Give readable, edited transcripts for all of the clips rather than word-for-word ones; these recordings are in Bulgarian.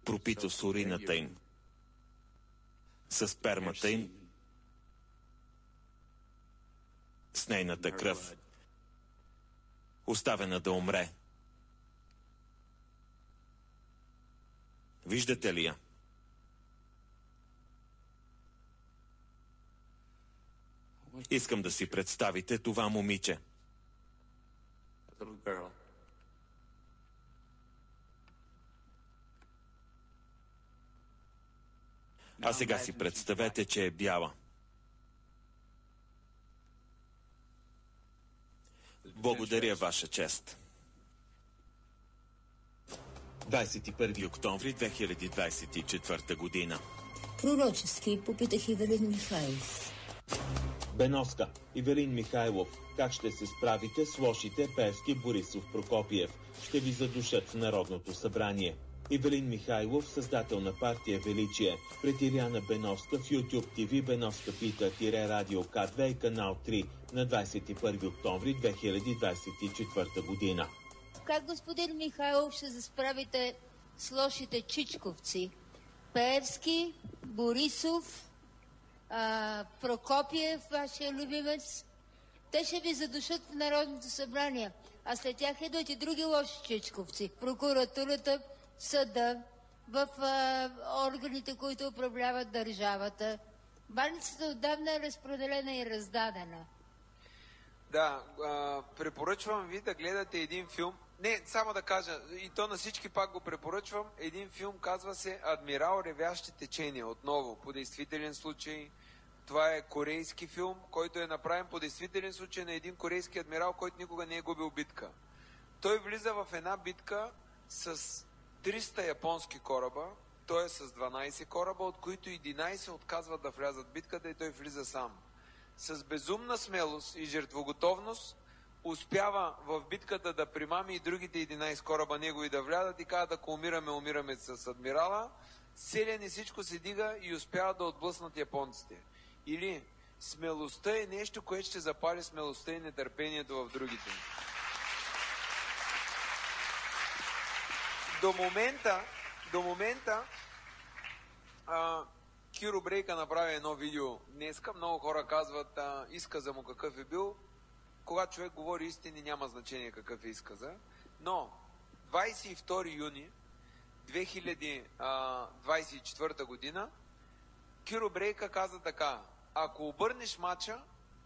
пропито с урината им, с спермата им, с нейната кръв, оставена да умре. Виждате ли я? Искам да си представите това момиче. А сега си представете, че е бяла. Благодаря, Ваша чест. 21 октомври 2024 година. Пророчески попитах Ивелин Михайлов. Беновска, Ивелин Михайлов, как ще се справите с лошите Пеевски, Борисов, Прокопиев? Ще ви задушат в Народното събрание. Ивелин Михайлов, създател на партия Величие, пред Иряна Беновска в YouTube TV Беновска пита Радио К2 и канал 3 на 21 октомври 2024 година. Как, господин Михайлов, ще се справите с лошите чичковци? Пеевски, Борисов, Прокопиев, вашия любимец. Те ще ви задушат в Народното събрание, а след тях идват и други лоши чичковци. Прокуратурата, съда, в органите, които управляват държавата. Баницата отдавна е разпределена и раздадена. Да, препоръчвам ви да гледате един филм. Не, само да кажа, и то на всички пак го препоръчвам. Един филм казва се Адмирал ревящи течения. Отново, по действителен случай. Това е корейски филм, който е направен по действителен случай на един корейски адмирал, който никога не е губил битка. Той влиза в една битка с 300 японски кораба, той е с 12 кораба, от които 11 отказват да влязат в битката и той влиза сам. С безумна смелост и жертвоготовност успява в битката да примами и другите 11 кораба негови да влязат и казват, ако умираме с адмирала. Селен и всичко се дига и успява да отблъснат японците. Или смелостта е нещо, което ще запали смелостта и нетърпението в другите. До момента Киро Брейка направи едно видео днеска. Много хора казват изказа му какъв е бил. Когато човек говори истини, няма значение какъв е изказа. Но 22 юни 2024 година Киро Брейка каза така: ако обърнеш мача,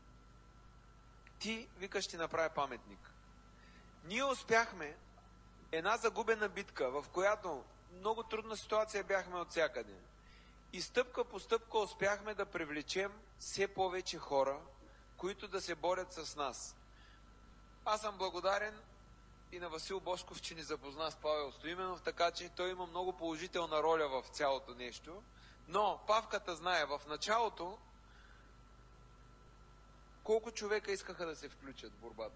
ти, вика, ще направи паметник. Ние успяхме една загубена битка, в която много трудна ситуация бяхме от всякъде. И стъпка по стъпка успяхме да привлечем все повече хора, които да се борят с нас. Аз съм благодарен и на Васил Бошков, че ни запозна с Павел Стоименов, така че той има много положителна роля в цялото нещо. Но Павката знае, в началото колко човека искаха да се включат в борбата.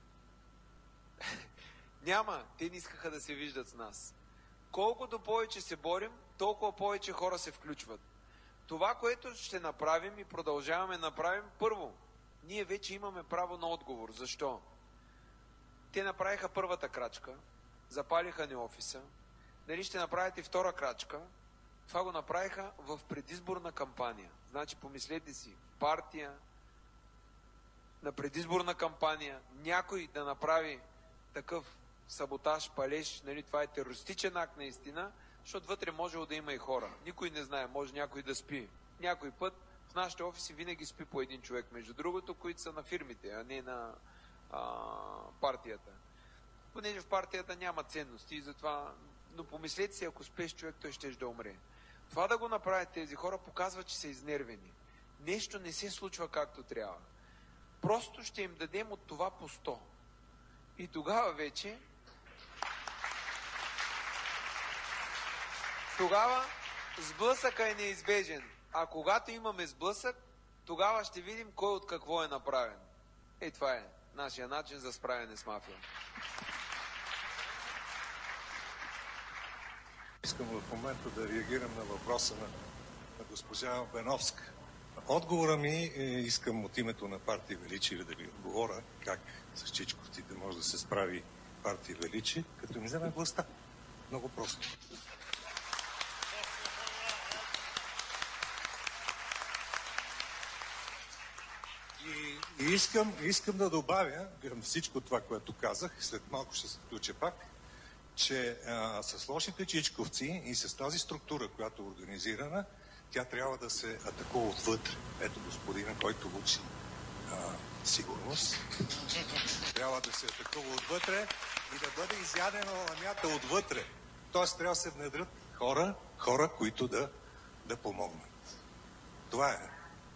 Няма, те не искаха да се виждат с нас. Колкото повече се борим, толкова повече хора се включват. Това, което ще направим и продължаваме да направим, първо, ние вече имаме право на отговор. Защо? Те направиха първата крачка, запалиха ни офиса, нали ще направят и втора крачка. Това го направиха в предизборна кампания. Значи, помислете си, партия на предизборна кампания, някой да направи такъв саботаж, палеж, нали, това е терористичен акт наистина, защото вътре можело да има и хора. Никой не знае, може някой да спи. Някой път в нашите офиси винаги спи по един човек, между другото, които са на фирмите, а не на партията. Понеже в партията няма ценности и затова, но помислете си, ако спеш човек, той ще да умре. Това да го направят тези хора показва, че са изнервени. Нещо не се случва както трябва. Просто ще им дадем от това по 100. И тогава вече сблъсъка е неизбежен. А когато имаме сблъсък, тогава ще видим кой от какво е направен. Това е нашия начин за справяне с мафия. Искам в момента да реагирам на въпроса на госпожа Беновска. Отговора ми искам от името на партия Величие да ви отговоря как с чичковците може да се справи партия Величие, като ми вземе властта. Много просто. И искам да добавя към всичко това, което казах, след малко ще се включа пак, че с лошите чичковци и с тази структура, която е организирана, тя трябва да се атакува отвътре. Ето господина, който учи сигурност. Трябва да се атакува отвътре и да бъде изядена ламята отвътре. Тоест трябва да се внедрят хора, които да помогнат. Това е.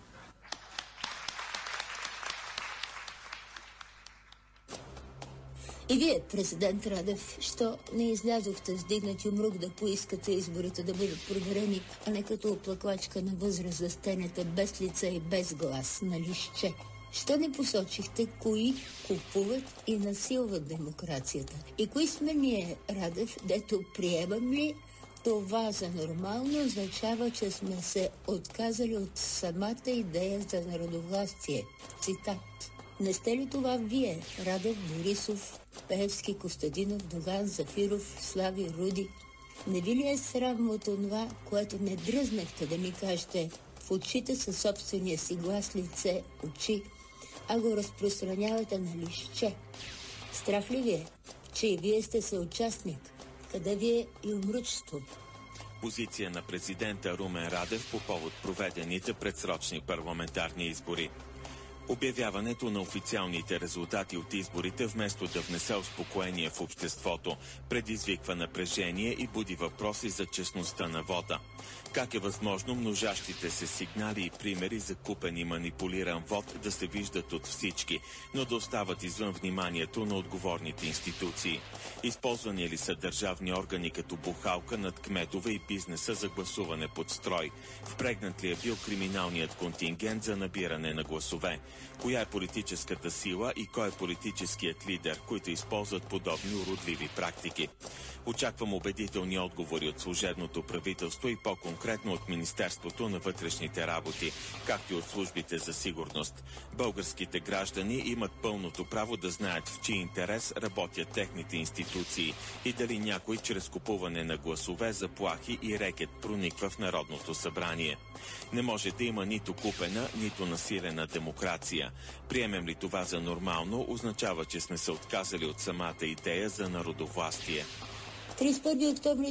И вие, президент Радев, що не излязохте с дигнати умрук да поискате изборите да бъдат проверени, а не като оплаквачка на възраст да стенете без лице и без глас на листче? Що не посочихте кои купуват и насилват демокрацията? И кои сме ние, Радев, дето приемам ли това за нормално означава, че сме се отказали от самата идея за народовластие? Цитат. Не сте ли това вие, Радев, Борисов, Пеевски, Костадинов, Доган, Зафиров, Слави, Руди? Не ви ли е срам от това, което не дръзнахте да ми кажете в очите със собствения си глас, лице, очи, а го разпространявате на листче? Страх ли ви е, че и вие сте съучастник? Къде ви е и умручество? Позиция на президента Румен Радев по повод проведените предсрочни парламентарни избори. Обявяването на официалните резултати от изборите, вместо да внесе успокоение в обществото, предизвиква напрежение и буди въпроси за честността на вота. Как е възможно множащите се сигнали и примери за купен и манипулиран вод да се виждат от всички, но да остават извън вниманието на отговорните институции? Използвани ли са държавни органи като бухалка над кметове и бизнеса за гласуване под строй? Впрегнат ли е бил криминалният контингент за набиране на гласове? Коя е политическата сила и кой е политическият лидер, които използват подобни уродливи практики? Очаквам убедителни отговори от служебното правителство и по-конкретно от Министерството на вътрешните работи, както и от службите за сигурност. Българските граждани имат пълното право да знаят в чий интерес работят техните институции и дали някой чрез купуване на гласове, заплахи и рекет прониква в Народното събрание. Не може да има нито купена, нито насилена демокрация. Приемем ли това за нормално, означава, че сме се отказали от самата идея за народовластие. 31 октомври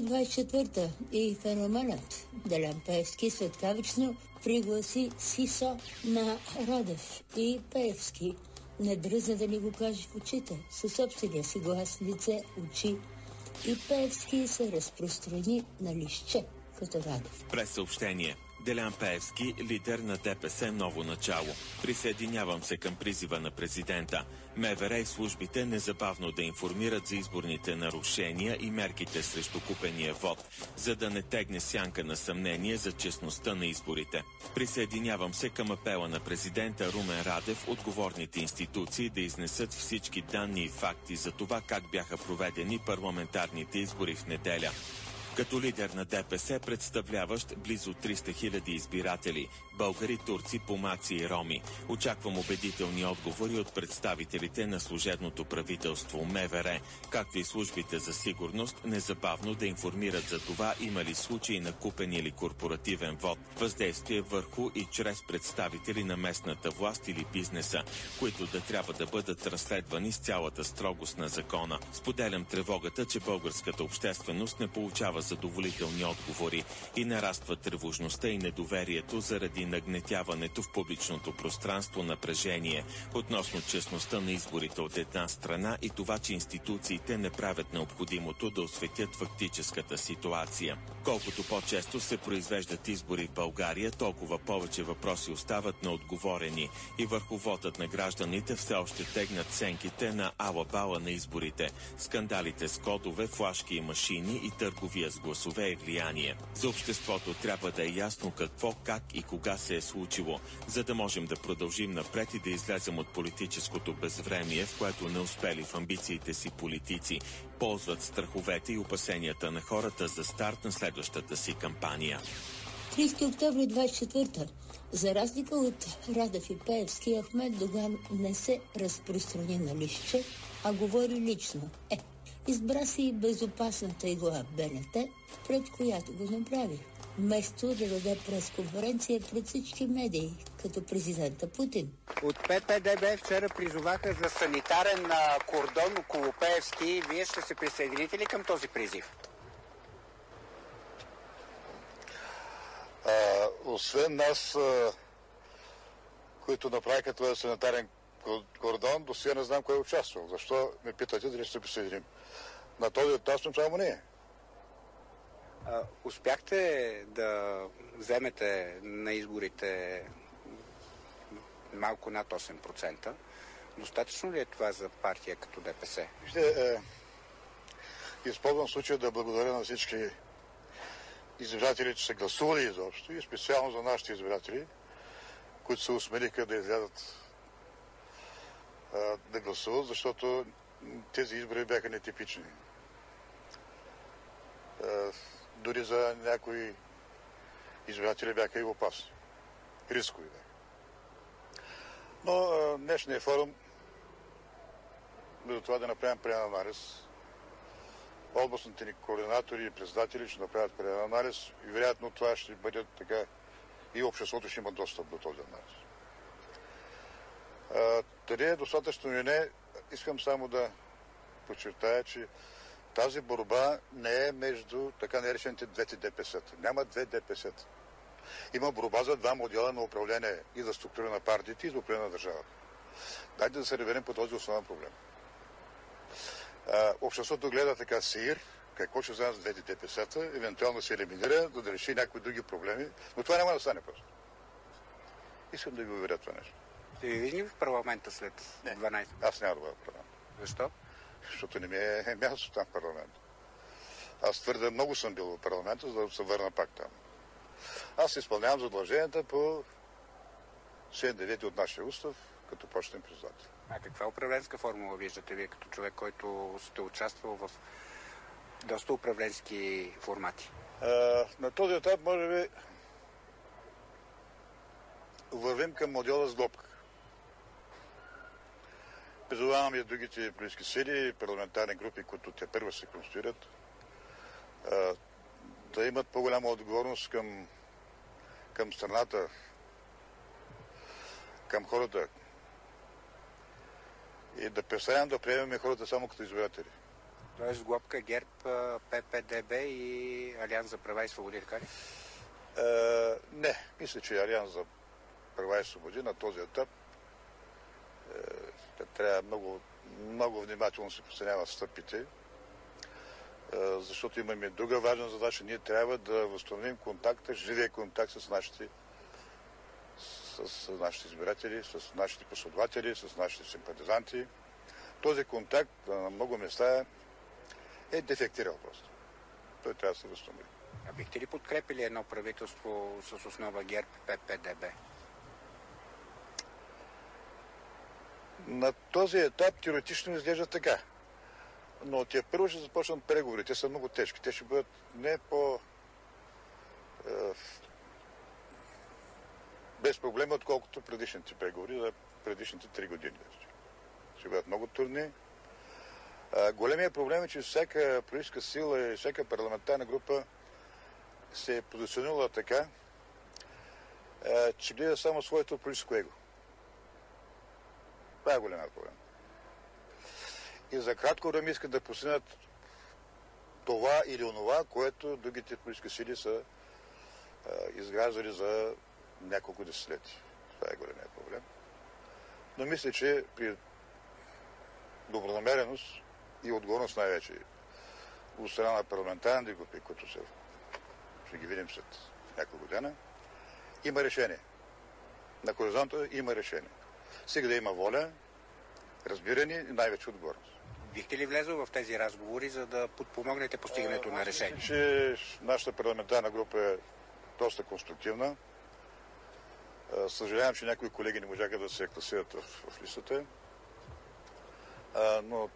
24 и феноменът Делян Пеевски светкавично пригласи СИСО на Радев и Пеевски. Не дръзна да ни го каже в очите, със собствения си глас, лице, очи. И Пеевски се разпространи на листче, като Радев. През съобщение. Делян Пеевски, лидер на ДПС Ново начало. Присъединявам се към призива на президента. МВР и службите незабавно да информират за изборните нарушения и мерките срещу купения вод, за да не тегне сянка на съмнение за честността на изборите. Присъединявам се към апела на президента Румен Радев, отговорните институции да изнесат всички данни и факти за това как бяха проведени парламентарните избори в неделя. Като лидер на ДПС, представляващ близо 300 000 избиратели, българи, турци, помаци и роми, очаквам убедителни отговори от представителите на служебното правителство МВР, както и службите за сигурност, незабавно да информират за това има ли случаи на купен или корпоративен вод, въздействие върху и чрез представители на местната власт или бизнеса, които да трябва да бъдат разследвани с цялата строгост на закона. Споделям тревогата, че българската общественост не получава задоволителни отговори и нараства тревожността и недоверието заради нагнетяването в публичното пространство напрежение относно честността на изборите от една страна и това, че институциите не правят необходимото да осветят фактическата ситуация. Колкото по-често се произвеждат избори в България, толкова повече въпроси остават неотговорени и върху вотът на гражданите все още тегнат сенките на ала-бала на изборите, скандалите с кодове, флашки и машини и търговия с гласове и влияние. За обществото трябва да е ясно какво, как и кога се е случило, за да можем да продължим напред и да излезем от политическото безвремие, в което не успели в амбициите си политици, ползват страховете и опасенията на хората за старт на следващата си кампания. 30 октомври 24 За разлика от Радев и Пеевски, Ахмед Доган не се разпространи на листче, а говори лично. Избра си безопасната игла БНТ, пред която го направи. Вместо да даде пресконференция пред всички медии, като президента Путин. От ППДБ вчера призоваха за санитарен кордон около Пеевски. Вие ще се присъедините ли към този призив? Освен нас, които направиха този санитарен кордон, до сега не знам кой е участвал. Защо ме питате дали ще се присъединим? На този етап сме само ние. Успяхте да вземете на изборите малко над 8%. Достатъчно ли е това за партия като ДПС? Вижте, използвам случая да благодаря на всички избиратели, че са гласували изобщо и специално за нашите избиратели, които се осмелиха да излязат да гласуват, защото тези избори бяха нетипични. Дори за някои избиратели бяха и опасни. Рискови бяха. Но днешния форум за това да направим преден анализ. Областните ни координатори и председатели ще направят преден анализ и вероятно това ще бъде така и обществото ще има достъп до този анализ. Дали е достатъчно или не, искам само да подчертая, че тази борба не е между така наречените двете ДПС-та. Няма две ДПС-та. Има борба за два модела на управление и за структура на партиите и за управление на държавата. Дайте да се ревенем по този основен проблем. Обществото гледа така сеир, какво ще вземат с двете ДПС-та, евентуално се елиминира, да реши някои други проблеми, но това няма да стане просто. Искам да ви уверя това нещо. Ще ви видим в парламента след 12? Аз няма да бъда в парламента. Защо? Защото не ми е място там в парламента. Аз твърде много съм бил в парламента, за да се върна пак там. Аз изпълнявам задълженията по 7-9 от нашия устав, като почетен председател. А каква управленска формула виждате вие като човек, който сте участвал в доста управленски формати? На този етап, може би, вървим към модела с глобка. Призовавам и другите политически сили и парламентарни групи, които те първо се конституират, да имат по-голяма отговорност към страната, към хората и да престанем да приемем хората само като избиратели. Тоест глобка ГЕРБ, ППДБ и Алианс за права и свободи, така ли? Не, мисля, че Алианс за права и свободи на този етап трябва много внимателно се преценяват стъпите, защото имаме друга важна задача. Ние трябва да възстановим контакта, живия контакт с нашите избиратели, с нашите последователи, с нашите симпатизанти. Този контакт на много места е дефектирал просто. Той трябва да се възстанови. А бихте ли подкрепили едно правителство с основа ГЕРБ, ППДБ? На този етап теоретично изглежда така. Но те първо ще започнат преговори. Те са много тежки. Те ще бъдат не по без проблеми, отколкото предишните преговори за предишните 3 години. Ще бъдат много трудни. Големият проблем е, че всяка политическа сила и всяка парламентарна група се е позиционирала така, че гледа само своето политическо его. Това е големият проблем. И за кратко време искат да постигнат това или онова, което другите политически сили са изграждали за няколко десетилетия. Това е големият проблем. Но мисля, че при добронамереност и отговорност най-вече от страна на парламентарните групи, които ще ги видим след няколко година, има решение. На хоризонта има решение. Сега да има воля, разбиране и най-вече отговорност. Бихте ли влезъл в тези разговори, за да подпомогнете постигането на решение? Мисля, че нашата парламентарна група е доста конструктивна. Съжалявам, че някои колеги не можаха да се класират в листата. Но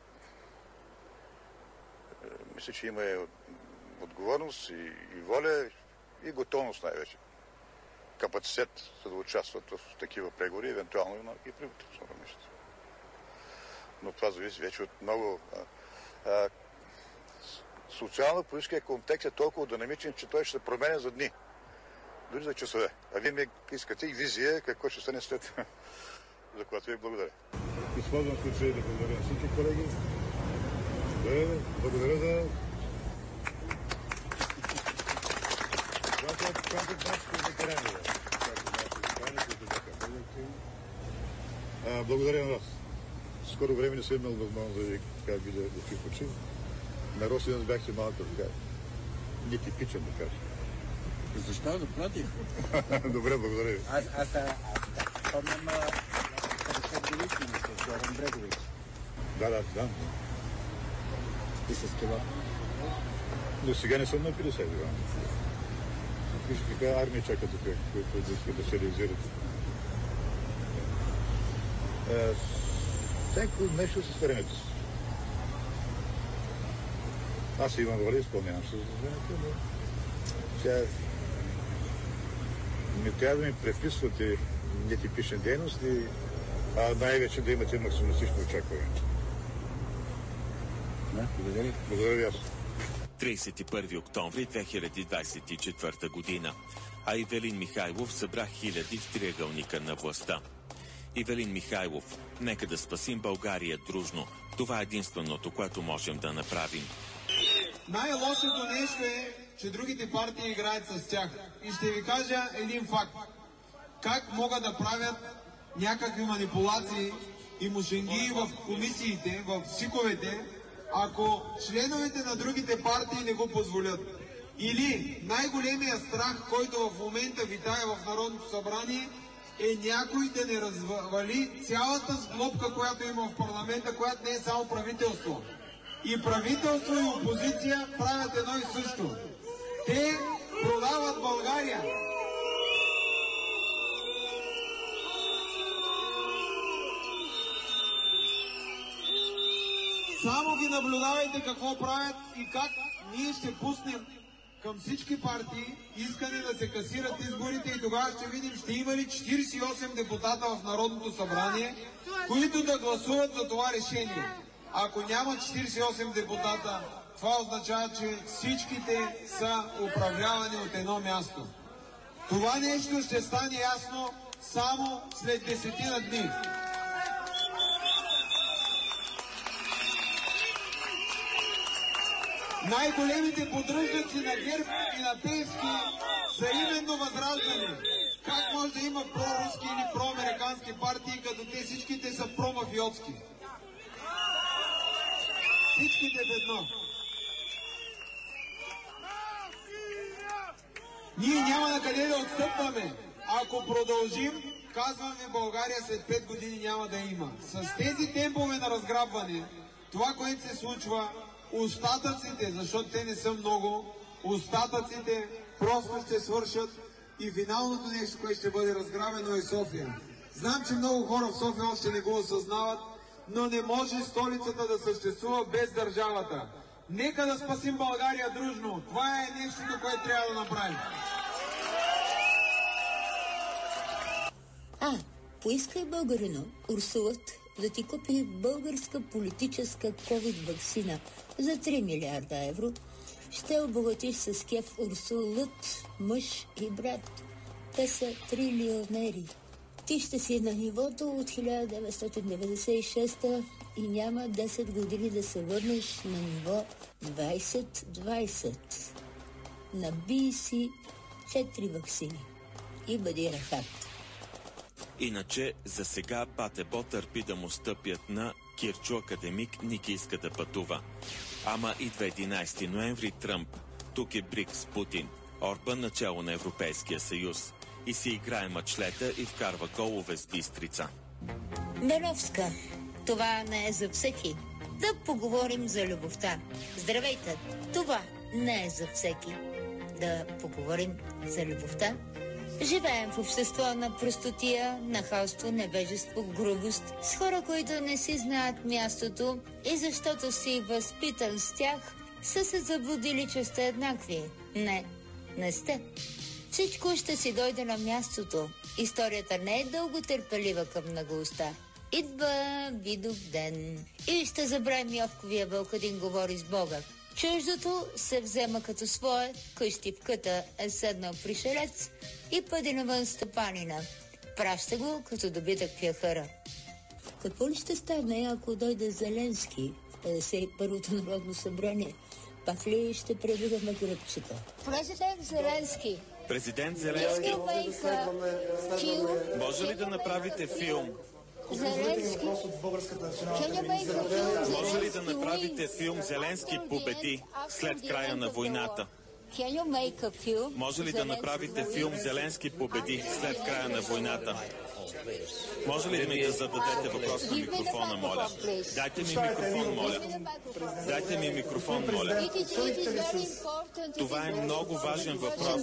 мисля, че има и отговорност, и воля, и готовност най-вече. Капацитет, за да участват в такива преговори, евентуално и правителствено равнище. Но това зависи вече от много социално-политическия контекст е толкова динамичен, че той ще се променя за дни. Дори за часове. А вие ми искате и визия какво ще стане след, за което ви благодаря. Използвам случай да благодаря на всички колеги. Благодаря за... Благодаря на вас. Скоро време не съм имал възможност да ви видя да ви почив. На Росинец бяхте малко така. Нетипичен, да кажа. Защо да платих? Добре, благодаря ви. Аз спомням 50 годишни с Горан Брегович. Да. И с кило. Но сега не съм на 50 години. Виж каква армия чака тук, които искат да се реализират. Всяко нещо с времето си. Аз имам воля, изпълнявам се за времето, но сега не трябва да ми преписвате нетипични дейности, а най-вече да имате максималистично очакване. Благодаря. Благодаря ви аз. 31 октомври 2024 година. А Ивелин Михайлов събра хиляди в триъгълника на властта. Ивелин Михайлов, нека да спасим България дружно. Това е единственото, което можем да направим. Най-лошото нещо е, че другите партии играят с тях. И ще ви кажа един факт. Как могат да правят някакви манипулации и мушенгии в комисиите, в СИКовете, ако членовете на другите партии не го позволят. Или най-големия страх, който в момента витае в Народното събрание, е някой да не развали цялата сглобка, която има в парламента, която не е само правителство. И правителство и опозиция правят едно и също. Те продават България. Само ги наблюдавайте какво правят и как ние ще пуснем към всички партии искане да се касират изборите и тогава ще видим, ще има ли 48 депутата в Народното събрание, които да гласуват за това решение. Ако няма 48 депутата, това означава, че всичките са управлявани от едно място. Това нещо ще стане ясно само след 10 дни. Най-големите поддръжници на ГЕРБ и на Пеевски са именно ВЪЗРАЖДАНЕ. Как може да има проруски или проамерикански партии, като те всичките са промафиотски? Всичките в едно. Ние няма на къде да отстъпваме. Ако продължим, казваме, България след 5 години няма да има. С тези темпове на разграбване, това, което се случва, остатъците, защото те не са много, остатъците просто ще свършат и финалното нещо, което ще бъде разграбено, е София. Знам, че много хора в София още не го осъзнават, но не може столицата да съществува без държавата. Нека да спасим България дружно. Това е нещото, което трябва да направим. Поискай, българино, Урсулът да ти купи българска политическа ковид-ваксина за 3 милиарда евро. Ще обогатиш с кеф Урсулът, мъж и брат. Те са трилионери. Ти ще си на нивото от 1996 и няма 10 години да се върнеш на ниво 2020. Набий си 4 ваксини и бъди рахат. Иначе за сега Патебо търпи да му стъпят на Кирчо академик Ники иска да пътува. Ама идва 11 ноември Тръмп. Тук е БРИКС Путин. Орбан начало на Европейския съюз. И си играе мачлета и вкарва голове с Бистрица. Беновска, това не е за всеки. Да поговорим за любовта. Здравейте, това не е за всеки. Да поговорим за любовта. Живеем в общество на простотия, нахалство, невежество, грубост, с хора, които не си знаят мястото и защото си възпитан с тях, са се заблудили, че сте еднакви. Не сте. Всичко ще си дойде на мястото. Историята не е дълго търпелива към многоуста. Идва Видов ден. И ще забравим Йовковия Вълкадин говори с Бога. Чуждото се взема като свое, къщи в къта е седнал пришелец и пъде навън стъпанина. Праща го като добитък пяхара. Какво ли ще стане, ако дойде Зеленски в 51-то Народно събрание? Пак ли ще пребиваме гръбчета? Президент Зеленски. Президент Зеленски, може ли да направите филм? Зеленски. Може ли да направите филм "Зеленски победи" след края на войната? Може ли да направите филм "Зеленски победи" след края на войната? Може ли ми да зададете въпрос на микрофона, моля? Дайте ми микрофон, моля. Дайте ми микрофон, моля. Това е много важен въпрос.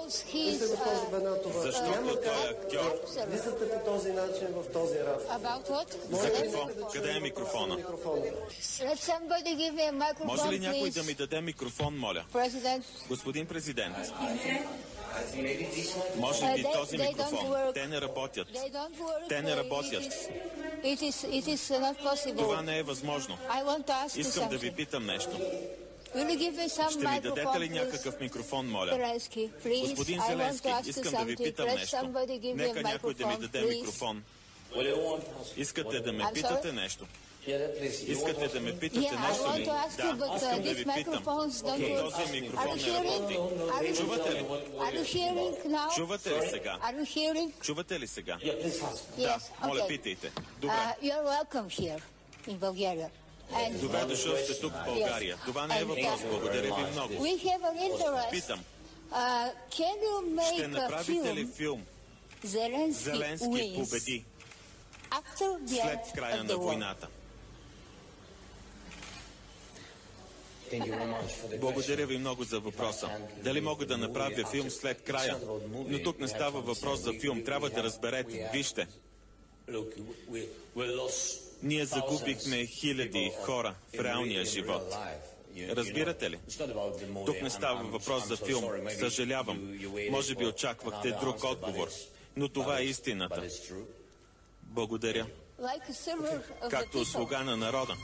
Защото той е актьор. Мислите по този начин в този разговор. За какво? Къде е микрофона? Може ли някой да ми даде микрофон, моля? Господин президент. Може ли този микрофон? Те не работят. Те не работят. Това не е възможно. Искам да ви питам нещо. Ще ми дадете ли някакъв микрофон, моля? Господин Зеленски, искам да ви питам нещо. Нека някой да ми даде микрофон. Искате да ме питате нещо? Искате да ме питате нещо ли? Да, искам да ви питам. Този микрофон не работи. Чувате ли? Чувате ли сега? Чувате ли сега? Да, моля, питайте. Добре. Добре дошъл сте тук в България. Това не е въпрос. Благодаря ви много. Питам. Ще направите ли филм "Зеленски победи" след края на войната? Благодаря ви много за въпроса. Дали мога да направя филм след края? Но тук не става въпрос за филм. Трябва да разберете. Вижте. Ние загубихме хиляди хора в реалния живот. Разбирате ли? Тук не става въпрос за филм. Съжалявам. Може би очаквахте друг отговор. Но това е истината. Благодаря. Както слуга на народа.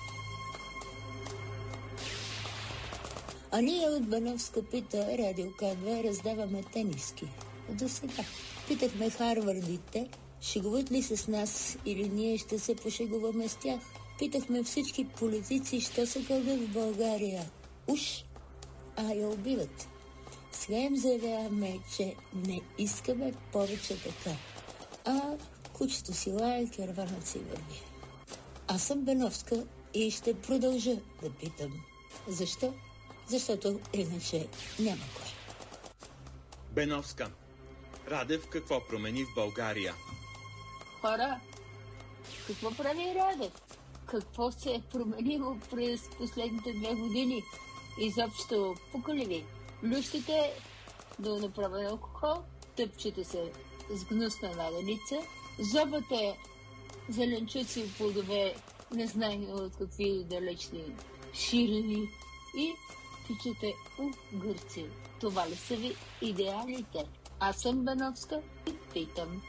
А ние от Бановска пита, Радио К2, раздаваме тениски. До сега. Питахме Харвардите, шегуват ли се с нас или ние ще се пошегуваме с тях. Питахме всички политици, що се кълдат в България. Уж, я убиват. Сега им заявяваме, че не искаме повече така. Кучето си лае, керванът си върви. Аз съм Бановска и ще продължа да питам. Защо? Защото иначе няма кой. Беновска. Радев какво промени в България? Хора, какво прави Радев? Какво се е променило през последните 2 години? Изобщо, пука ли ви? Лющите до направен алкохол, тъпчете се с гнусна наденица, зобате зеленчуци и плодове, незнайни от какви далечни ширини и тичате у гърци. Това ли са ви идеалите? Аз съм Бановска и питам.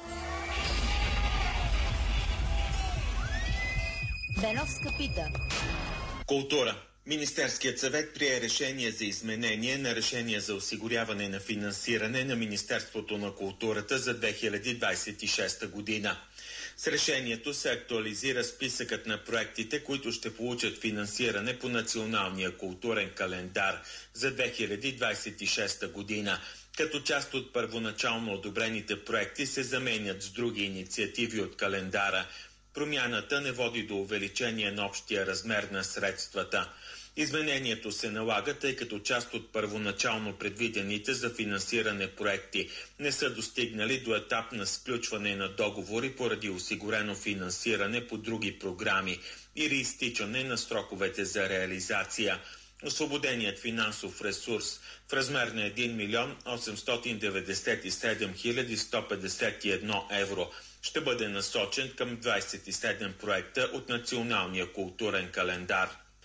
Беновска пита. Култура. Министерският съвет прие решение за изменение на решение за осигуряване на финансиране на Министерството на културата за 2026 година. С решението се актуализира списъкът на проектите, които ще получат финансиране по Националния културен календар за 2026 година. Като част от първоначално одобрените проекти се заменят с други инициативи от календара. Промяната не води до увеличение на общия размер на средствата. Изменението се налага, тъй като част от първоначално предвидените за финансиране проекти не са достигнали до етап на сключване на договори поради осигурено финансиране по други програми или изтичане на сроковете за реализация. Освободеният финансов ресурс в размер на 1 милион 897 хиляди 151 евро ще бъде насочен към 27 проекта от Националния културен календар.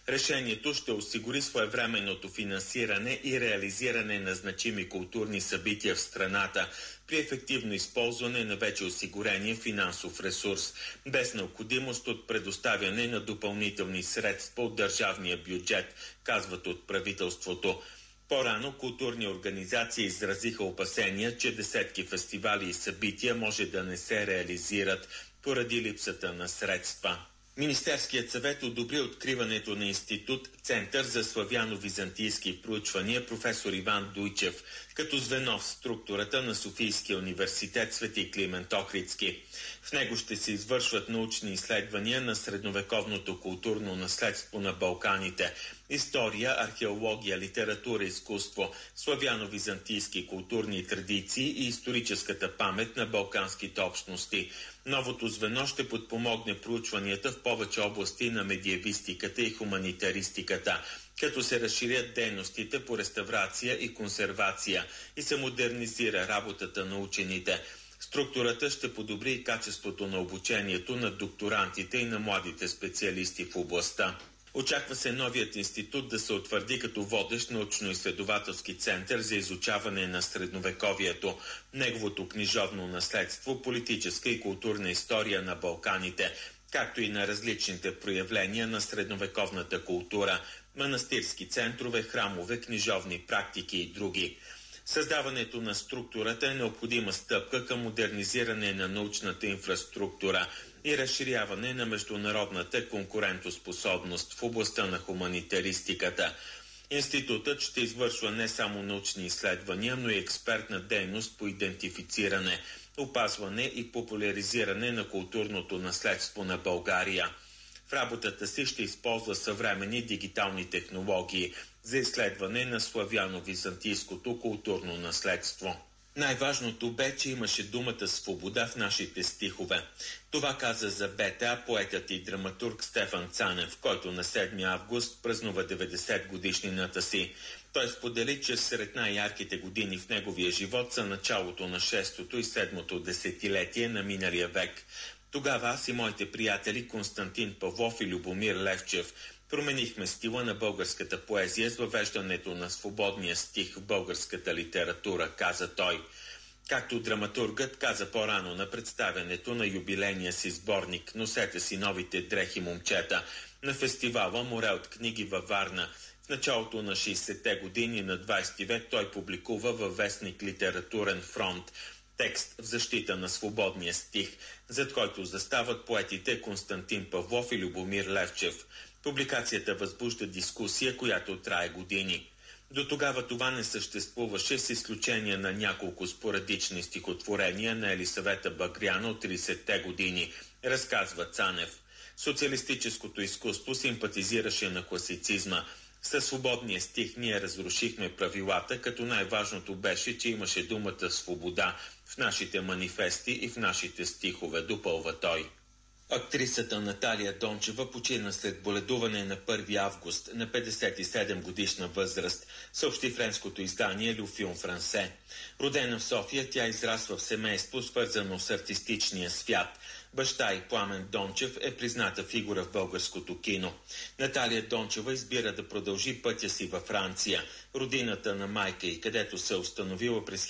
Решението ще осигури своевременното финансиране и реализиране на значими културни събития в страната при ефективно използване на вече осигурения финансов ресурс, без необходимост от предоставяне на допълнителни средства от държавния бюджет, казват от правителството. По-рано културни организации изразиха опасения, че десетки фестивали и събития може да не се реализират поради липсата на средства. Министерският съвет одобри откриването на институт Център за славяно-византийски проучвания професор Иван Дуйчев като звено в структурата на Софийския университет Свети Климент Охридски. В него ще се извършват научни изследвания на средновековното културно наследство на Балканите, история, археология, литература, изкуство, славяно-византийски културни традиции и историческата памет на балканските общности. Новото звено ще подпомогне проучванията в повече области на медиевистиката и хуманитаристиката, като се разширят дейностите по реставрация и консервация и се модернизира работата на учените. Структурата ще подобри и качеството на обучението на докторантите и на младите специалисти в областта. Очаква се новият институт да се утвърди като водещ научно-изследователски център за изучаване на средновековието, неговото книжовно наследство, политическа и културна история на Балканите, както и на различните проявления на средновековната култура, манастирски центрове, храмове, книжовни практики и други. Създаването на структурата е необходима стъпка към модернизиране на научната инфраструктура и разширяване на международната конкурентоспособност в областта на хуманитаристиката. Институтът ще извършва не само научни изследвания, но и експертна дейност по идентифициране, опазване и популяризиране на културното наследство на България. В работата си ще използва съвременни дигитални технологии за изследване на славяно-византийското културно наследство. Най-важното бе, че имаше думата свобода в нашите стихове. Това каза за БТА поетът и драматург Стефан Цанев, който на 7 август празнува 90 годишнината си. Той сподели, че сред най-ярките години в неговия живот са началото на 6-то и 7-то десетилетие на миналия век. Тогава аз и моите приятели Константин Павлов и Любомир Левчев променихме стила на българската поезия с въвеждането на свободния стих в българската литература, каза той. Както драматургът каза по-рано на представянето на юбилейния си сборник «Носете си новите дрехи, момчета» на фестивала «Море от книги» във Варна. В началото на 60-те години на 20 век той публикува във вестник «Литературен фронт» текст в защита на свободния стих, зад който застават поетите Константин Павлов и Любомир Левчев. Публикацията възбужда дискусия, която трае години. До тогава това не съществуваше, с изключение на няколко спорадични стихотворения на Елисавета Багряна от 30-те години, разказва Цанев. Социалистическото изкуство симпатизираше на класицизма. Със свободния стих ние разрушихме правилата, като най-важното беше, че имаше думата свобода в нашите манифести и в нашите стихове, допълва той. Актрисата Наталия Дончева почина след боледуване на 1 август на 57 годишна възраст, съобщи френското издание Лю Филм Франсе. Родена в София, тя израсва в семейство, свързано с артистичния свят. Баща и Пламен Дончев е призната фигура в българското кино. Наталия Дончева избира да продължи пътя си във Франция, родината на майка й, където се установила през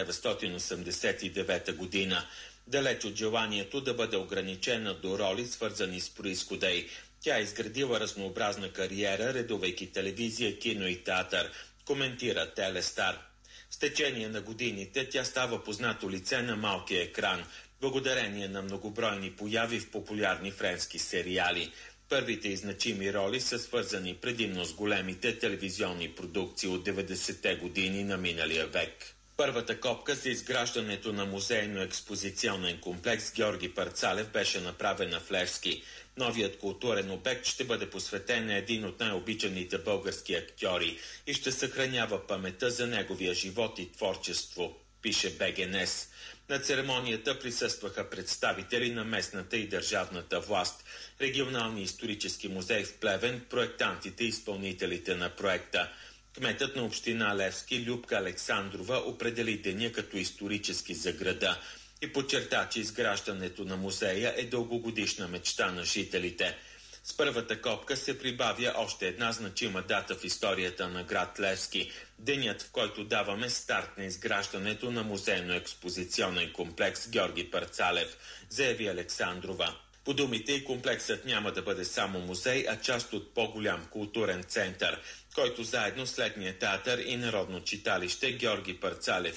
1989 година. Далеч от желанието да бъде ограничена до роли, свързани с произхода й. Тя изградила разнообразна кариера, редувайки телевизия, кино и театър, коментира Телестар. С течение на годините тя става познато лице на малкия екран, благодарение на многобройни появи в популярни френски сериали. Първите и значими роли са свързани предимно с големите телевизионни продукции от 90-те години на миналия век. Първата копка за изграждането на музейно-експозиционен комплекс Георги Парцалев беше направена в Левски. Новият културен обект ще бъде посветен на един от най-обичаните български актьори и ще съхранява паметта за неговия живот и творчество, пише БГНС. На церемонията присъстваха представители на местната и държавната власт, регионалния исторически музей в Плевен, проектантите и изпълнителите на проекта. Кметът на община Левски Любка Александрова определи деня като исторически за града и подчерта, че изграждането на музея е дългогодишна мечта на жителите. С първата копка се прибавя още една значима дата в историята на град Левски – денят, в който даваме старт на изграждането на музейно-експозиционен комплекс Георги Парцалев, заяви Александрова. По думите й, комплексът няма да бъде само музей, а част от по-голям културен център, който заедно с летния театър и народно читалище Георги Парцалев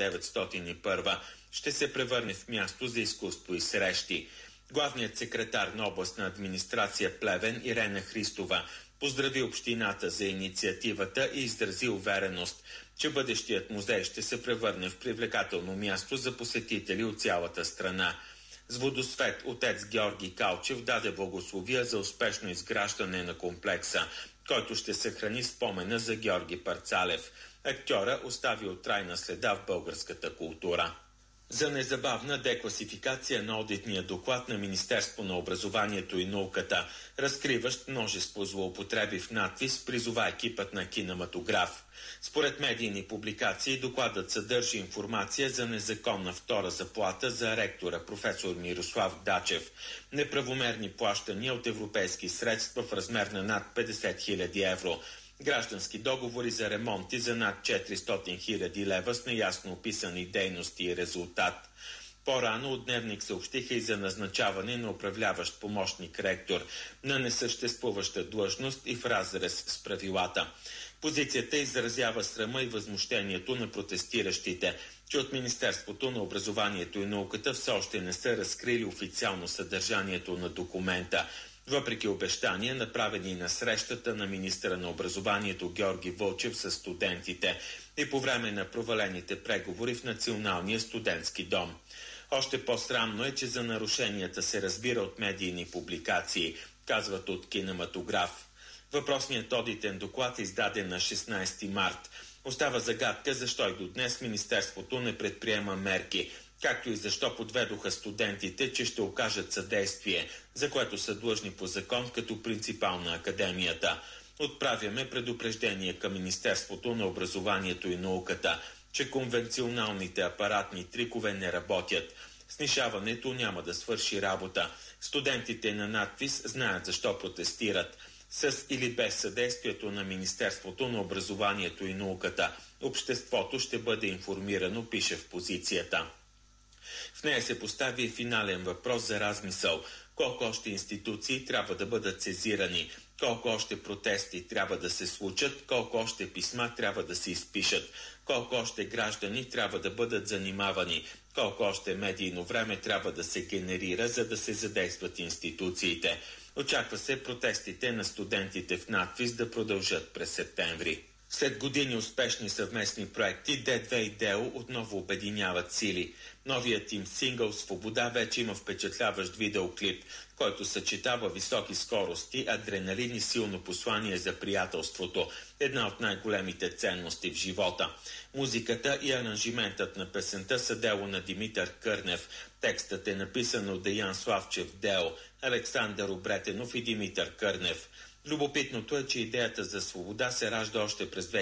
1901 ще се превърне в място за изкуство и срещи. Главният секретар на областна администрация Плевен Ирена Христова поздрави общината за инициативата и изрази увереност, че бъдещият музей ще се превърне в привлекателно място за посетители от цялата страна. С водосвет отец Георги Калчев даде благословия за успешно изграждане на комплекса, който ще съхрани спомена за Георги Парцалев. Актьора оставил трайна следа в българската култура. За незабавна декласификация на одитния доклад на Министерство на образованието и науката, разкриващ множество злоупотреби в надпис, призова екипът на кинематограф. Според медийни публикации, докладът съдържа информация за незаконна втора заплата за ректора професор Мирослав Дачев, неправомерни плащания от европейски средства в размер на над 50 000 евро, граждански договори за ремонти за над 400 000 лева с неясно описани дейности и резултат. По-рано от Дневник съобщиха и за назначаване на управляващ помощник ректор на несъществуваща длъжност и в разрез с правилата. Позицията изразява срама и възмущението на протестиращите, че от Министерството на образованието и науката все още не са разкрили официално съдържанието на документа, въпреки обещания, направени на срещата на министъра на образованието Георги Вълчев с студентите и по време на провалените преговори в Националния студентски дом. Още по-срамно е, че за нарушенията се разбира от медийни публикации, казват от кинематограф. Въпросният одитен доклад е издаден на 16 март. Остава загадка защо и до днес Министерството не предприема мерки, както и защо подведоха студентите, че ще окажат съдействие, за което са длъжни по закон като принципал на академията. Отправяме предупреждение към Министерството на образованието и науката, че конвенционалните апаратни трикове не работят. Снишаването няма да свърши работа. Студентите на надпис знаят защо протестират. С или без съдействието на Министерството на образованието и науката, обществото ще бъде информирано, пише в позицията. В нея се постави и финален въпрос за размисъл. Колко още институции трябва да бъдат сезирани, колко още протести трябва да се случат, колко още писма трябва да се изпишат, колко още граждани трябва да бъдат занимавани, колко още медийно време трябва да се генерира, за да се задействат институциите. Очаква се протестите на студентите в надпис да продължат през септември. След години успешни съвместни проекти, Д2 и ДЕО отново обединяват сили. Новият им сингъл «Свобода» вече има впечатляващ видеоклип, който съчетава високи скорости, адреналин и силно послание за приятелството, една от най-големите ценности в живота. Музиката и аранжиментът на песента са дело на Димитър Кърнев. Текстът е написан от Деян Славчев ДЕО, Александър Обретенов и Димитър Кърнев. Любопитното е, че идеята за свобода се ражда още през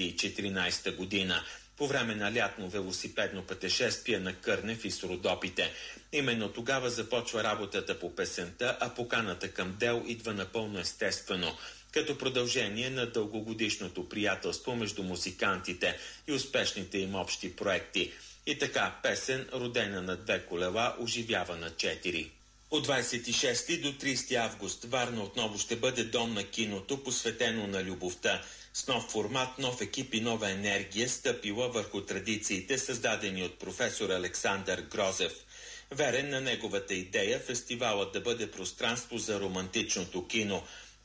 2014 година, по време на лятно велосипедно пътешествие на Кърнев и с Родопите. Именно тогава започва работата по песента, а поканата към ДЕО идва напълно естествено, като продължение на дългогодишното приятелство между музикантите и успешните им общи проекти. И така, песен, родена на 2 колела, оживява на 4. От 26 до 30 август Варна отново ще бъде дом на киното, посветено на любовта. С нов формат, нов екип и нова енергия, стъпила върху традициите, създадени от професор Александър Грозев. Верен на неговата идея, фестивалът да бъде пространство за романтичното кино.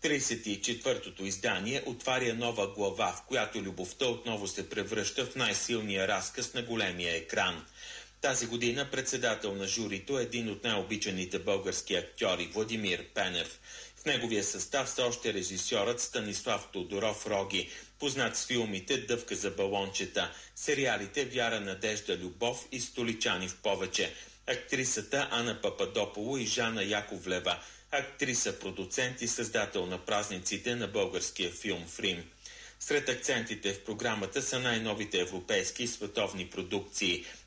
34-тото издание отваря нова глава, в която любовта отново се превръща в най-силния разказ на големия екран. Тази година председател на журито е един от най-обичаните български актьори Владимир Пенев. В неговия състав са още режисьорът Станислав Тодоров Роги, познат с филмите «Дъвка за балончета», сериалите «Вяра, надежда, любов» и «Столичани в повече», актрисата Ана Пападополо и Жана Яковлева, актриса, продуцент и създател на празниците на българския филм в Рим. Сред акцентите в програмата са най-новите европейски и световни продукции,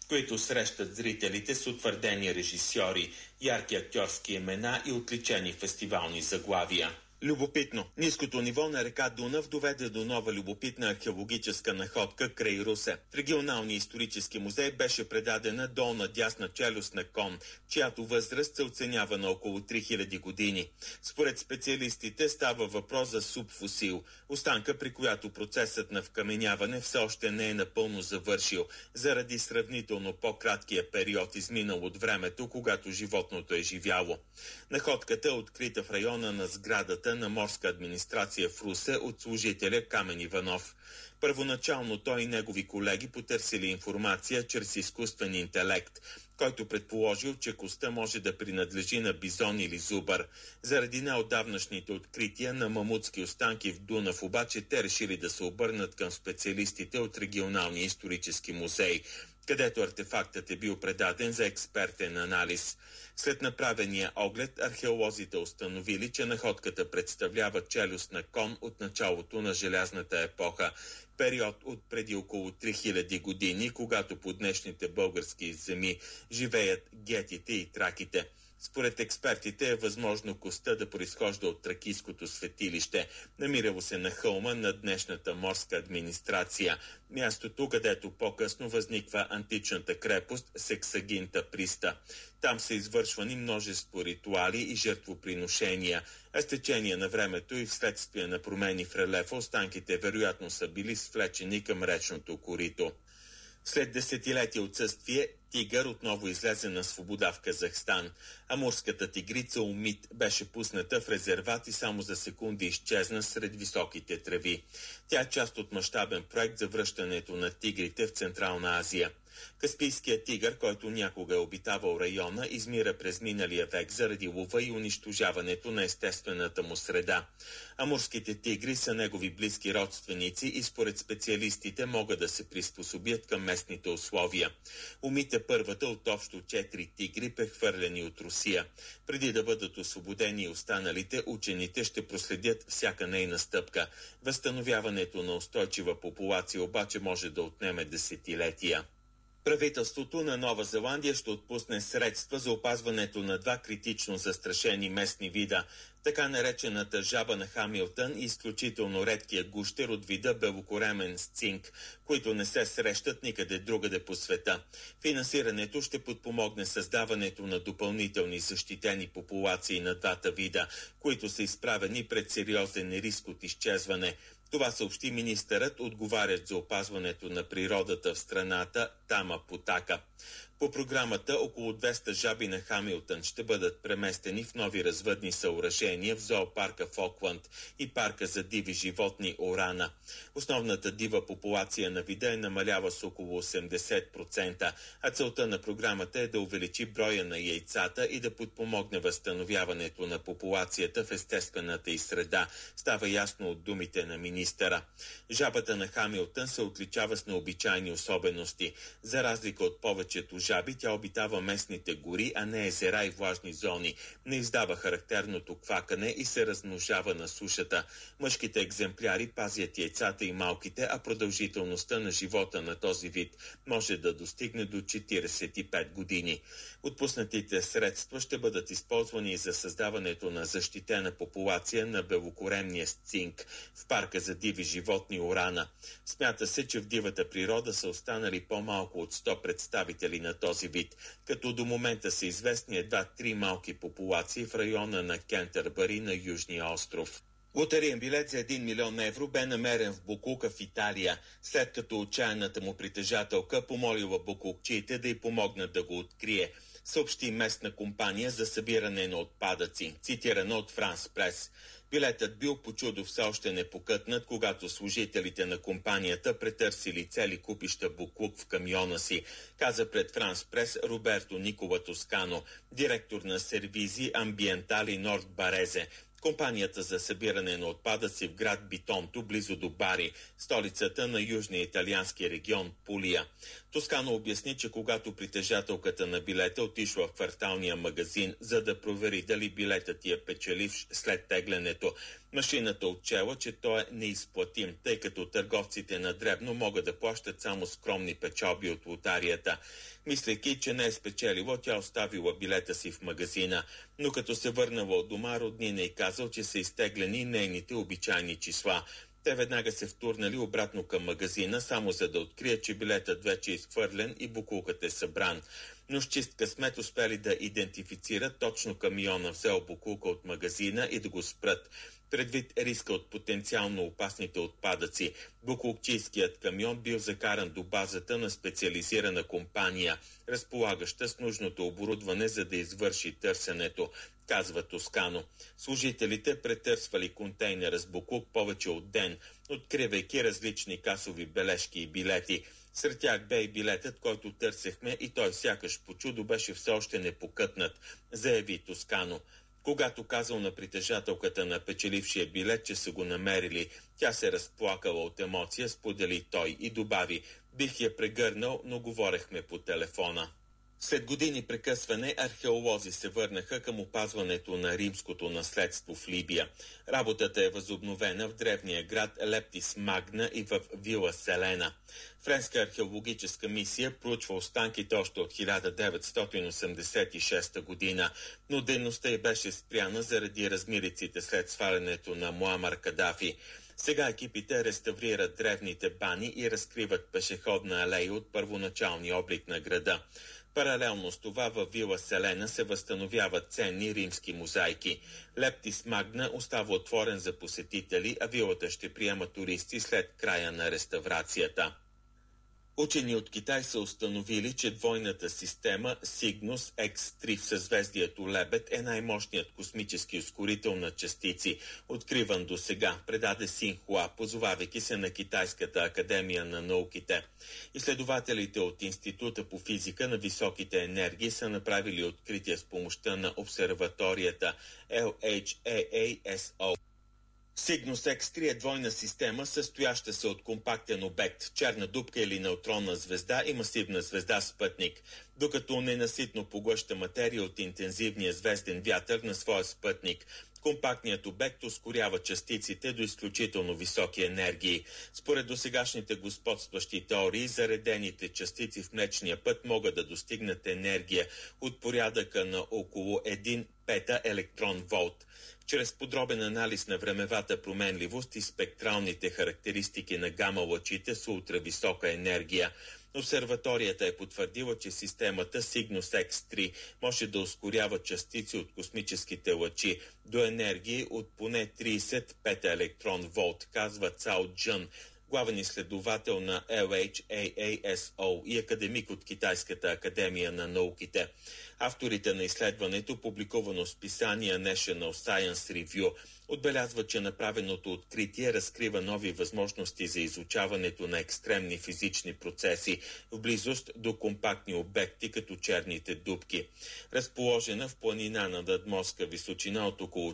които срещат зрителите с утвърдени режисьори, ярки актьорски имена и отличени фестивални заглавия. Любопитно. Ниското ниво на река Дунав доведе до нова любопитна археологическа находка край Русе. В регионалния исторически музей беше предадена долна дясна челюст на кон, чиято възраст се оценява на около 3000 години. Според специалистите става въпрос за субфосил, останка, при която процесът на вкаменяване все още не е напълно завършил, заради сравнително по-краткия период изминал от времето, когато животното е живяло. Находката е открита в района на сградата на морска администрация в Русе от служителя Камен Иванов. Първоначално той и негови колеги потърсили информация чрез изкуствен интелект, който предположил, че костта може да принадлежи на бизон или зубър. Заради неотдавнашните открития на мамутски останки в Дунав обаче те решили да се обърнат към специалистите от регионалния исторически музей, където артефактът е бил предаден за експертен анализ. След направения оглед, археолозите установили, че находката представлява челюст на кон от началото на желязната епоха, период от преди около 3000 години, когато по днешните български земи живеят гетите и траките. Според експертите е възможно костта да произхожда от тракийското светилище, намирало се на хълма на днешната морска администрация, мястото, където по-късно възниква античната крепост Сексагинта Приста. Там са извършвани множество ритуали и жертвоприношения, а с течение на времето и вследствие на промени в релефа останките вероятно са били свлечени към речното корито. След десетилетия отсъствие, тигър отново излезе на свобода в Казахстан. Амурската тигрица Умит беше пусната в резерват и само за секунди изчезна сред високите треви. Тя е част от мащабен проект за връщането на тигрите в Централна Азия. Каспийският тигър, който някога е обитавал района, измира през миналия век заради лова и унищожаването на естествената му среда. Амурските тигри са негови близки родственици и според специалистите могат да се приспособят към местните условия. Умит е първата от общо 4 тигри, прехвърлени от Русия. Преди да бъдат освободени останалите, учените ще проследят всяка нейна стъпка. Възстановяването на устойчива популация обаче може да отнеме десетилетия. Правителството на Нова Зеландия ще отпусне средства за опазването на 2 критично застрашени местни вида, така наречената жаба на Хамилтън и изключително редкия гущер от вида белокоремен сцинк, които не се срещат никъде другаде по света. Финансирането ще подпомогне създаването на допълнителни защитени популации на двата вида, които са изправени пред сериозен риск от изчезване. Това съобщи министърът, отговарящ за опазването на природата в страната Тама Потака. По програмата около 200 жаби на Хамилтън ще бъдат преместени в нови развъдни съоръжения в зоопарка в Окланд и парка за диви животни Орана. Основната дива популация на вида е намалява с около 80%, а целта на програмата е да увеличи броя на яйцата и да подпомогне възстановяването на популацията в естествената й среда, става ясно от думите на министъра. Жабата на Хамилтън се отличава с необичайни особености. За разлика от повечето жаби, тя обитава местните гори, а не езера и влажни зони. Не издава характерното квакане и се размножава на сушата. Мъжките екземпляри пазят яйцата и малките, а продължителността на живота на този вид може да достигне до 45 години. Отпуснатите средства ще бъдат използвани за създаването на защитена популация на белокоремния сцинк в парка за диви животни Орана. Смята се, че в дивата природа са останали по-малко от 100 представители на този вид, като до момента са известни едва 3 малки популации в района на Кентърбъри на Южния остров. Лотариен билет за 1 милион евро бе намерен в боклука в Италия, след като отчаяната му притежателка помолила боклукчиите да й помогнат да го открие, съобщи местна компания за събиране на отпадъци, цитирано от Франс Прес. Билетът бил по чудо все още непокътнат, когато служителите на компанията претърсили цели купища боклук в камиона си, каза пред Франс Прес Роберто Никола Тоскано, директор на сервизи Амбиентали Норд Барезе, компанията за събиране на отпадъци в град Битонто, близо до Бари, столицата на южния италиански регион Пулия. Тоскано обясни, че когато притежателката на билета отишла в кварталния магазин, за да провери дали билетът ти е печеливш след теглянето, Машината отчела, че той е неизплатим, тъй като търговците на дребно могат да плащат само скромни печалби от лотарията. Мислейки, че не е спечелила, тя оставила билета си в магазина, но като се върнала от дома, роднина й казал, че са изтеглени нейните обичайни числа. Те веднага се втурнали обратно към магазина, само за да открият, че билетът вече е изхвърлен и букулкът е събран. Но с чист късмет успели да идентифицират точно камиона, взел букулка от магазина и да го спрат. Предвид риска от потенциално опасните отпадъци, букулкчийският камион бил закаран до базата на специализирана компания, разполагаща с нужното оборудване, за да извърши търсенето, казва Тоскано. Служителите претърсвали контейнера с букук повече от ден, откривайки различни касови бележки и билети. Сред тях бе и билетът, който търсехме, и той сякаш по чудо беше все още непокътнат, заяви Тоскано. Когато казал на притежателката на печелившия билет, че са го намерили, тя се разплакала от емоция, сподели той и добави: бих я прегърнал, но говорехме по телефона. След години прекъсване, археолози се върнаха към опазването на римското наследство в Либия. Работата е възобновена в древния град Лептис Магна и в Вила Селена. Френска археологическа мисия проучва останките още от 1986 година, но дейността й беше спряна заради размириците след свалянето на Муамар Кадафи. Сега екипите реставрират древните бани и разкриват пешеходна алея от първоначалния облик на града. Паралелно с това във Вила Селена се възстановяват ценни римски мозайки. Лептис Магна остава отворен за посетители, а вилата ще приема туристи след края на реставрацията. Учени от Китай са установили, че двойната система Cygnus X3 в съзвездието Лебед е най-мощният космически ускорител на частици, откриван до сега, предаде Синхуа, позовавайки се на Китайската академия на науките. Изследователите от Института по физика на високите енергии са направили откритие с помощта на обсерваторията LHAASO. Cygnus X3 е двойна система, състояща се от компактен обект, черна дупка или неутронна звезда и масивна звезда-спътник, докато ненаситно поглъща материя от интензивния звезден вятър на своя спътник. Компактният обект ускорява частиците до изключително високи енергии. Според досегашните господстващи теории, заредените частици в Млечния път могат да достигнат енергия от порядъка на около 1 пета електрон волт. Чрез подробен анализ на времевата променливост и спектралните характеристики на гама-лъчите с ултрависока енергия, обсерваторията е потвърдила, че системата Cygnus X3 може да ускорява частици от космическите лъчи до енергии от поне 30 пета електрон волт, казва Цао Джън, главен изследовател на LHAASO и академик от Китайската академия на науките. Авторите на изследването, публикувано в списание National Science Review, отбелязва, че направеното откритие разкрива нови възможности за изучаването на екстремни физични процеси в близост до компактни обекти, като черните дупки. Разположена в планина на надморска височина от около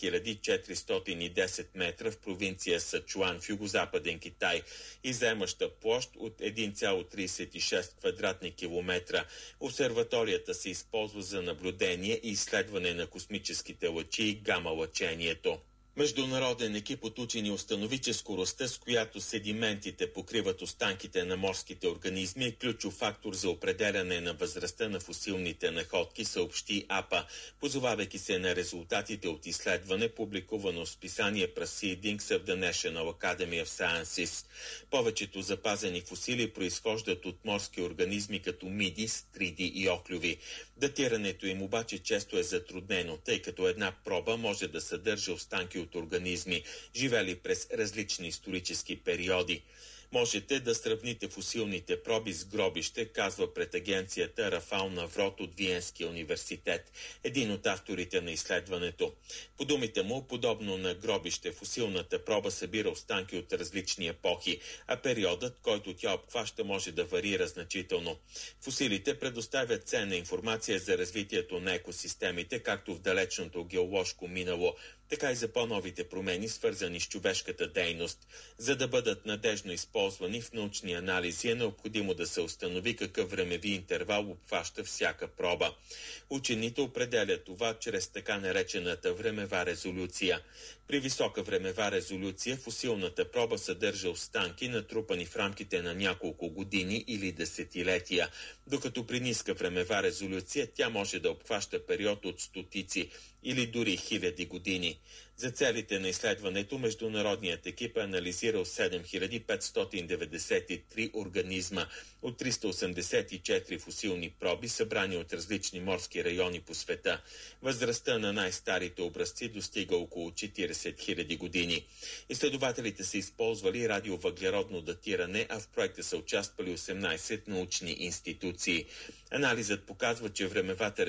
4410 метра в провинция Сачуан в югозападен Китай и заемаща площ от 1,36 квадратни километра, обсерваторията се използва за наблюдение и изследване на космическите лъчи и гама-лъчението. Международен екип от учени установи, че скоростта, с която седиментите покриват останките на морските организми, е ключов фактор за определяне на възрастта на фосилните находки, съобщи АПА, позовавайки се на резултатите от изследване, публикувано в списание Proceedings of the National Academy of Sciences. Повечето запазени фосили произхождат от морски организми като миди, стриди и оклюви. Датирането им обаче често е затруднено, тъй като една проба може да съдържа останки от организми, живели през различни исторически периоди. Можете да сравните фосилните проби с гробище, казва пред агенцията Рафал Наврот от Виенския университет, един от авторите на изследването. По думите му, подобно на гробище, фосилната проба събира останки от различни епохи, а периодът, който тя обхваща, може да варира значително. Фосилите предоставят ценна информация за развитието на екосистемите, както в далечното геоложко минало, така и за по-новите промени, свързани с човешката дейност. За да бъдат надежно използвани в научни анализи, е необходимо да се установи какъв времеви интервал обхваща всяка проба. Учените определят това чрез така наречената времева резолюция. При висока времева резолюция фосилната проба съдържа останки, натрупани в рамките на няколко години или десетилетия, докато при ниска времева резолюция тя може да обхваща период от стотици или дори хиляди години. За целите на изследването международният екип е анализирал 7593 организма от 384 фосилни проби, събрани от различни морски райони по света. Възрастта на най-старите образци достига около 40 000 години. Изследователите са използвали радиовъглеродно датиране, а в проекта са участвали 18 научни институции. Анализът показва, че времевата